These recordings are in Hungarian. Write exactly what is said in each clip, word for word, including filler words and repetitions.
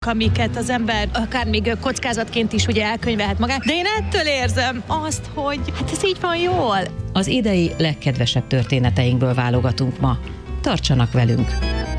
amiket az ember akár még kockázatként is ugye elkönyvelhet magát, de én ettől érzem azt, hogy hát ez így van jól. Az idei legkedvesebb történeteinkből válogatunk ma. Tartsanak velünk!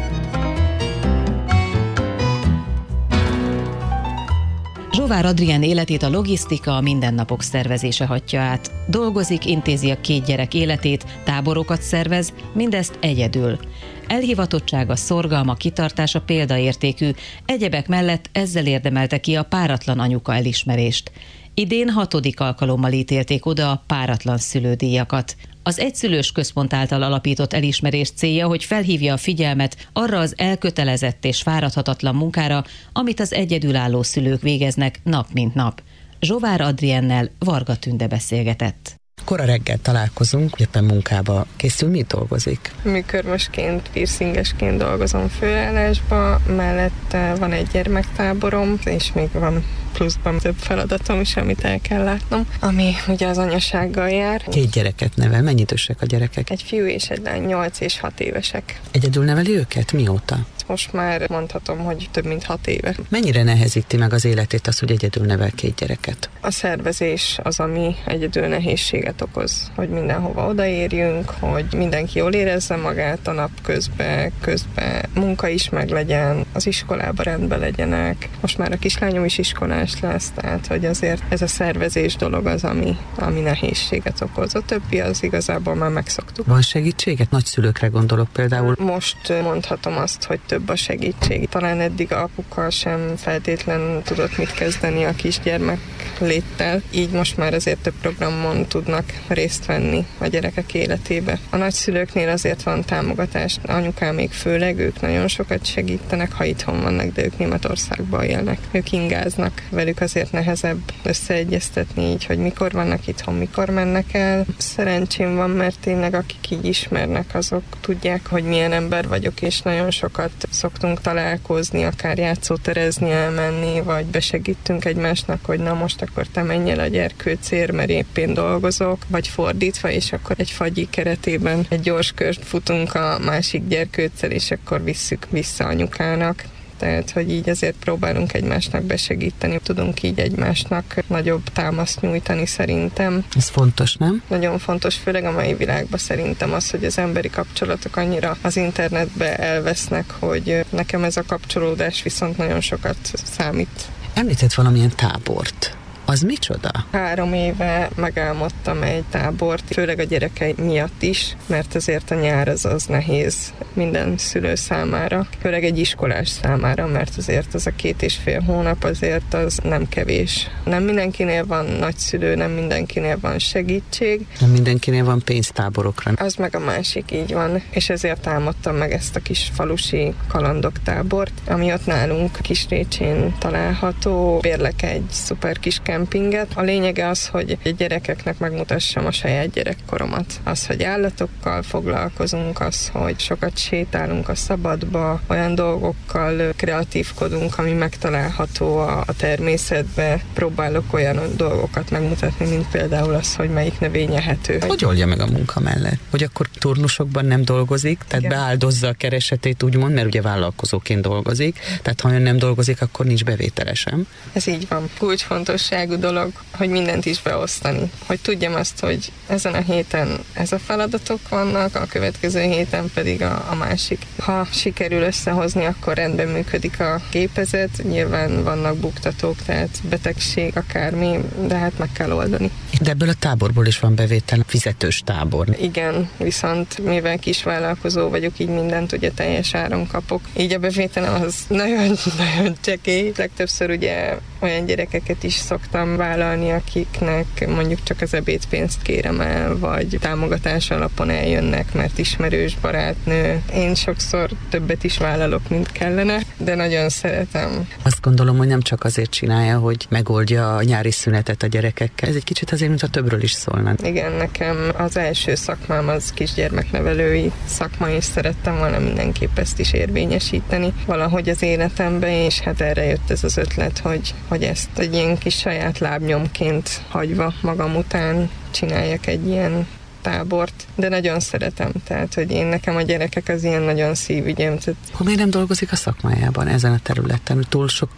Zsóvár Adrien életét a logisztika, a mindennapok szervezése hatja át. Dolgozik, intézi a két gyerek életét, táborokat szervez, mindezt egyedül. Elhivatottsága, szorgalma, kitartása példaértékű, egyebek mellett ezzel érdemelte ki a páratlan anyuka elismerést. Idén hatodik alkalommal ítélték oda a páratlan szülődíjakat. Az Egyszülős Központ által alapított elismerés célja, hogy felhívja a figyelmet arra az elkötelezett és fáradhatatlan munkára, amit az egyedülálló szülők végeznek nap mint nap. Zsóvár Adriennel Varga Tünde beszélgetett. Kora reggel találkozunk, éppen munkába készül, mit dolgozik? Műkörmösként, piercingesként dolgozom főállásba, mellette van egy gyermektáborom, és még van pluszban több feladatom is, amit el kell látnom, ami ugye az anyasággal jár. Két gyereket nevel, mennyi idősek a gyerekek? Egy fiú és egy lány, nyolc és hat évesek. Egyedül neveli őket? Mióta? Most már mondhatom, hogy több mint hat éve. Mennyire nehezíti meg az életét az, hogy egyedül nevel két gyereket? A szervezés az, ami egyedül nehézséget okoz, hogy mindenhova odaérjünk, hogy mindenki jól érezze magát a nap közben, közben munka is meglegyen, az iskolába rendben legyenek. Most már a kislányom is iskolás lesz, tehát hogy azért ez a szervezés dolog az, ami, ami nehézséget okoz. A többi az igazából már megszoktuk. Van segítséget? Nagyszülőkre gondolok például. Most mondhatom azt, hogy több a segítség. Talán eddig apuka sem feltétlen tudott mit kezdeni a kisgyermek léttel, így most már azért több programon tudnak részt venni a gyerekek életébe. A nagyszülőknél azért van támogatás, anyukám még főleg, ők nagyon sokat segítenek, ha itthon vannak, de ők Németországban élnek. Ők ingáznak, velük azért nehezebb összeegyeztetni így, hogy mikor vannak itthon, mikor mennek el. Szerencsém van, mert tényleg akik így ismernek, azok tudják, hogy milyen ember vagyok, és nagyon sokat szoktunk találkozni, akár játszóterezni, elmenni, vagy besegítünk egymásnak, hogy na most akkor te menj el a gyerkőcért, mert épp én dolgozok, vagy fordítva, és akkor egy fagyi keretében egy gyors kört futunk a másik gyerkőccel, és akkor visszük vissza anyukának. Tehát, hogy így azért próbálunk egymásnak besegíteni, tudunk így egymásnak nagyobb támaszt nyújtani szerintem. Ez fontos, nem? Nagyon fontos, főleg a mai világban szerintem az, hogy az emberi kapcsolatok annyira az internetbe elvesznek, hogy nekem ez a kapcsolódás viszont nagyon sokat számít. Említett valamilyen tábort. Az micsoda? Három éve megálmodtam egy tábort, főleg a gyerekei miatt is, mert azért a nyár az az nehéz minden szülő számára, főleg egy iskolás számára, mert azért az a két és fél hónap azért az nem kevés. Nem mindenkinél van nagyszülő, nem mindenkinél van segítség. Nem mindenkinél van pénztáborokra. Az meg a másik, így van, és ezért álmodtam meg ezt a kis falusi kalandok tábort, ami ott nálunk Kisrécsén található. Bérlek egy szuper kis kempinget. A lényege az, hogy a gyerekeknek megmutassam a saját gyerekkoromat. Az, hogy állatokkal foglalkozunk, az, hogy sokat sétálunk a szabadba, olyan dolgokkal kreatívkodunk, ami megtalálható a, a természetbe. Próbálok olyan dolgokat megmutatni, mint például az, hogy melyik növény ehető. Hogy oldja meg a munka mellett? Hogy akkor turnusokban nem dolgozik, tehát igen, beáldozza a keresetét, úgymond, mert ugye vállalkozóként dolgozik, tehát ha ön nem dolgozik, akkor nincs bevétele sem. Ez így van. Kulcsfontosságú dolog, hogy mindent is beosztani. Hogy tudjam azt, hogy ezen a héten ez a feladatok vannak, a következő héten pedig a, a másik. Ha sikerül összehozni, akkor rendben működik a gépezet. Nyilván vannak buktatók, tehát betegség, akármi, de hát meg kell oldani. De ebből a táborból is van bevétel, fizetős tábor. Igen, viszont mivel kisvállalkozó vagyok, így mindent ugye teljes áron kapok. Így a bevételem az nagyon-nagyon csekély. Legtöbbször ugye olyan gyerekeket is szoktam vállalni, akiknek mondjuk csak az ebédpénzt kérem el, vagy támogatás alapon eljönnek, mert ismerős barátnő. Én sokszor többet is vállalok, mint kellene, de nagyon szeretem. Azt gondolom, hogy nem csak azért csinálja, hogy megoldja a nyári szünetet a gyerekekkel. Ez egy kicsit azért, mint a többről is szólna. Igen, nekem az első szakmám az kisgyermeknevelői szakma, és szerettem volna mindenképp ezt is érvényesíteni valahogy az életemben, és hát erre jött ez az ötlet, hogy, hogy ezt egy ilyen kis saját lábnyomként hagyva magam után csináljak egy ilyen tábort, de nagyon szeretem, tehát, hogy én nekem a gyerekek az ilyen nagyon szívügyem. Tehát... Akkor miért nem dolgozik a szakmájában ezen a területen? Túl sok